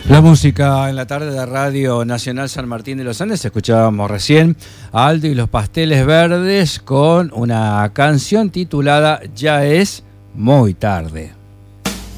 La música en la tarde de Radio Nacional San Martín de los Andes. Escuchábamos recién a Aldo y los Pasteles Verdes con una canción titulada Ya es muy tarde.